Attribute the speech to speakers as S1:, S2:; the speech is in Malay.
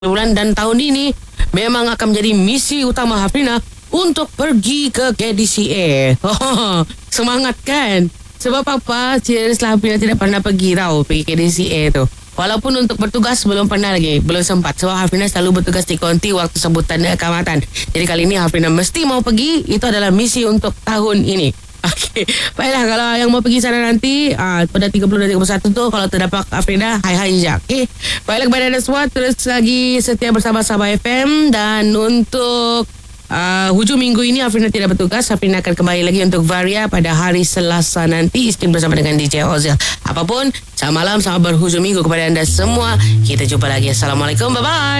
S1: bulan dan tahun ini memang akan menjadi misi utama Hafrina untuk pergi ke KDCA. Semangat kan? Sebab apa? Seriously, Hafrina tidak pernah pergi pergi KDCA tu. Walaupun untuk bertugas belum pernah lagi, belum sempat. Sebab Hafrina selalu bertugas di konti waktu sambutan kehormatan. Jadi kali ini Hafrina mesti mau pergi. Itu adalah misi untuk tahun ini. Okey, baiklah, kalau yang mau pergi sana nanti pada 30 dan 31 tu, kalau terdapat Hafrina, hai je. Okey, baiklah kepada anda semua, terus lagi setia bersama Sabah FM. Dan untuk hujung minggu ini Hafrina tidak bertugas. Hafrina akan kembali lagi untuk Varia pada hari Selasa nanti, istim bersama dengan DJ Ozil. Apapun, selamat malam, selamat berhujung minggu kepada anda semua. Kita jumpa lagi. Assalamualaikum, bye-bye.